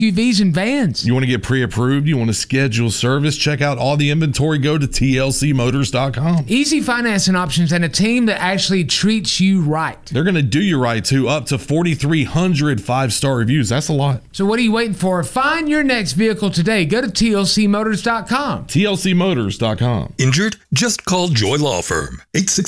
SUVs and vans. You want to get pre-approved? You want to schedule service? Check out all the inventory. Go to tlcmotors.com. Easy financing options and a team that actually treats you right. They're going to do you right, too. Up to 4,300 5-star reviews. That's a lot. So what are you waiting for? Find your next vehicle today. Go to tlcmotors.com. tlcmotors.com. Injured? Just call Joy Law Firm.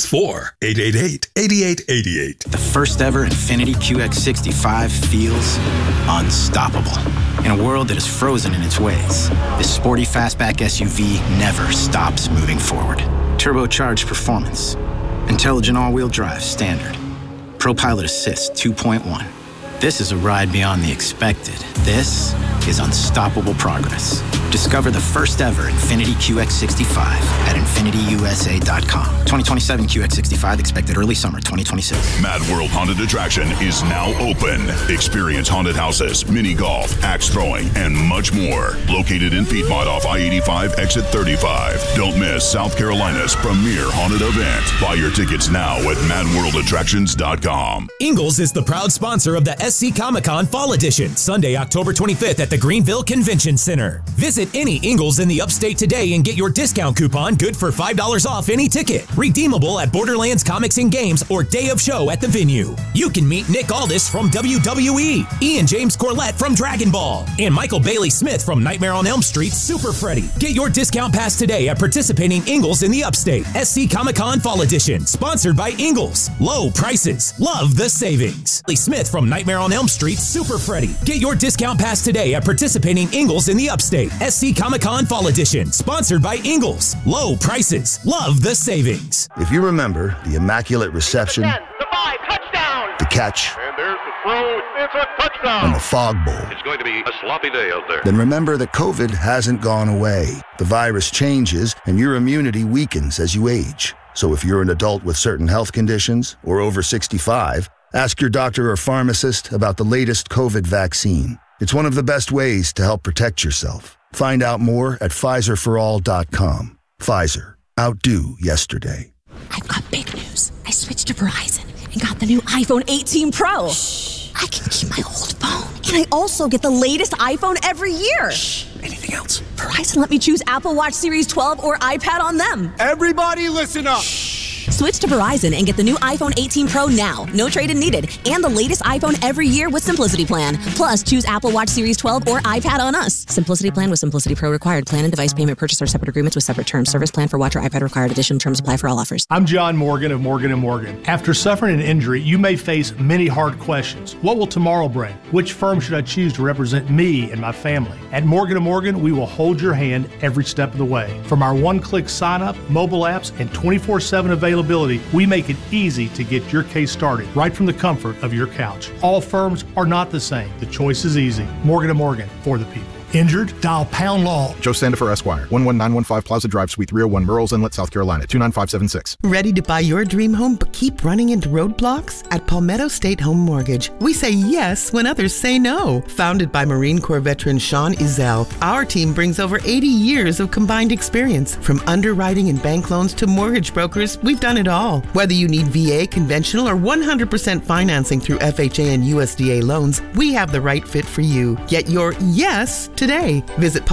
864-888-8888. The first ever Infiniti QX65 feels unstoppable. In a world that is frozen in its ways, this sporty fastback SUV never stops moving forward. Turbocharged performance, intelligent all-wheel drive standard, ProPilot Assist 2.1. This is a ride beyond the expected. This is unstoppable progress. Discover the first ever Infiniti QX65 at InfinityUSA.com. 2027 QX65 expected early summer 2026. Mad World Haunted Attraction is now open. Experience haunted houses, mini golf, axe throwing, and much more. Located in Piedmont off I-85 exit 35. Don't miss South Carolina's premier haunted event. Buy your tickets now at MadWorldAttractions.com. Ingles is the proud sponsor of the SC Comic-Con Fall Edition, Sunday, October 25th at the Greenville Convention Center. Visit any Ingles in the upstate today and get your discount coupon good for $5 off any ticket. Redeemable at Borderlands Comics and Games or day of show at the venue. You can meet Nick Aldis from WWE, Ian James Corlett from Dragon Ball, and Michael Bailey Smith from Nightmare on Elm Street Super Freddy. Get your discount pass today at participating Ingles in the upstate. SC Comic-Con Fall Edition, sponsored by Ingles. Low prices, love the savings. Bailey Smith from Nightmare on Elm Street Super Freddy. Get your discount pass today at participating Ingles in the upstate. SC Comic-Con Fall Edition, sponsored by Ingles. Low prices, love the savings. If you remember the immaculate reception, 10, the 5, touchdown, the catch, and there's the throw, it's a touchdown, and the fog bowl, it's going to be a sloppy day out there. Then remember that COVID hasn't gone away. The virus changes, and your immunity weakens as you age. So if you're an adult with certain health conditions or over 65, ask your doctor or pharmacist about the latest COVID vaccine. It's one of the best ways to help protect yourself. Find out more at PfizerForAll.com. Pfizer. Outdo yesterday. I've got big news. I switched to Verizon and got the new iPhone 18 Pro. Shh. I can keep my old phone. And I also get the latest iPhone every year. Shh. Anything else? Verizon let me choose Apple Watch Series 12 or iPad on them. Everybody listen up. Shh. Switch to Verizon and get the new iPhone 18 Pro now. No trade-in needed. And the latest iPhone every year with Simplicity Plan. Plus, choose Apple Watch Series 12 or iPad on us. Simplicity Plan with Simplicity Pro required. Plan and device payment purchase are separate agreements with separate terms. Service plan for watch or iPad required. Additional terms apply for all offers. I'm John Morgan of Morgan & Morgan. After suffering an injury, you may face many hard questions. What will tomorrow bring? Which firm should I choose to represent me and my family? At Morgan & Morgan, we will hold your hand every step of the way. From our one-click sign-up, mobile apps, and 24/7 availability, we make it easy to get your case started right from the comfort of your couch. All firms are not the same. The choice is easy. Morgan & Morgan, for the people. Injured? Dial pound law. Joe Sandifer, Esquire, 11915 Plaza Drive, Suite 301, Murrells Inlet, South Carolina, 29576. Ready to buy your dream home but keep running into roadblocks? At Palmetto State Home Mortgage, we say yes when others say no. Founded by Marine Corps veteran Sean Ezell, our team brings over 80 years of combined experience. From underwriting and bank loans to mortgage brokers, we've done it all. Whether you need VA, conventional, or 100% financing through FHA and USDA loans, we have the right fit for you. Get your yes today. Visit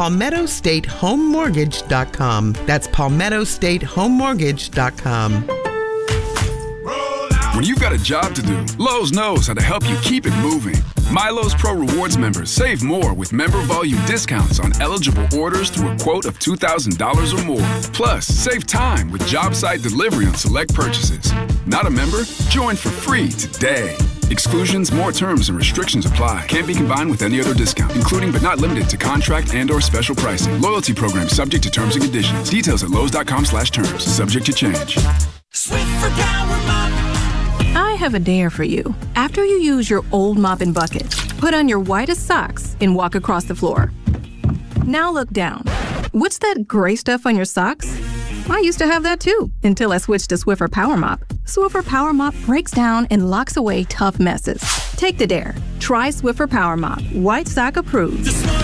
PalmettoStateHomeMortgage.com. That's PalmettoStateHomeMortgage.com. When you've got a job to do, Lowe's knows how to help you keep it moving. MyLowe's Pro Rewards members save more with member volume discounts on eligible orders through a quote of $2,000 or more. Plus, save time with job site delivery on select purchases. Not a member? Join for free today. Exclusions, more terms, and restrictions apply. Can't be combined with any other discount, including but not limited to contract and/or special pricing. Loyalty program subject to terms and conditions. Details at Lowe's.com/terms. Subject to change. Swiffer Power Mop. I have a dare for you. After you use your old mop and bucket, put on your whitest socks and walk across the floor. Now look down. What's that gray stuff on your socks? I used to have that too, until I switched to Swiffer Power Mop. Swiffer Power Mop breaks down and locks away tough messes. Take the dare. Try Swiffer Power Mop. White sock approved.